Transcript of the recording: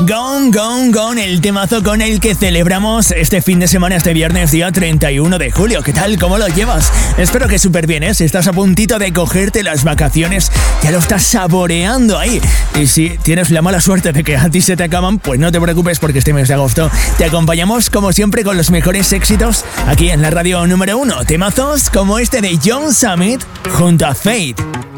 Gone, Gone, Gone, el temazo con el que celebramos este fin de semana, este viernes día 31 de julio. ¿Qué tal? ¿Cómo lo llevas? Espero que súper bien, ¿eh? Si estás a puntito de cogerte las vacaciones, ya lo estás saboreando ahí. Y si tienes la mala suerte de que a ti se te acaban, pues no te preocupes porque este mes de agosto te acompañamos como siempre con los mejores éxitos aquí en la radio número 1. Temazos como este de John Summit junto a Fate.